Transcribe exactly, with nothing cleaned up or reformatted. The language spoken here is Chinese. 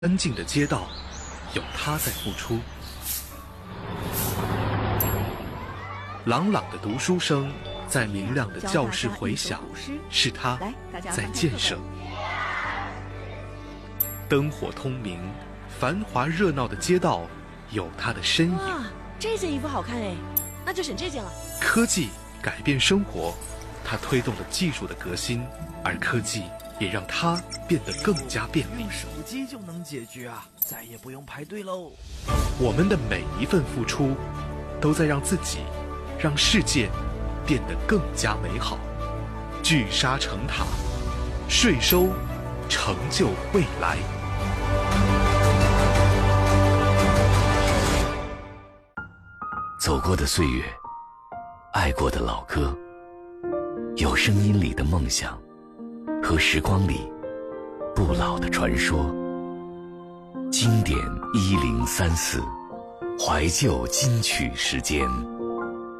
安静的街道，有他在付出；朗朗的读书声在明亮的教室回响，是他在建设。灯火通明、繁华热闹的街道，有他的身影。 哇，这件衣服好看哎，那就选这件了。 科技改变生活，它推动了技术的革新，而科技也让它变得更加便利。 用手机就能解决啊，再也不用排队喽。 我们的每一份付出，都在让自己、让世界变得更加美好。聚沙成塔，税收成就未来。 走过的岁月，爱过的老歌，有声音里的梦想，和时光里不老的传说。经典一零三四，怀旧金曲时间。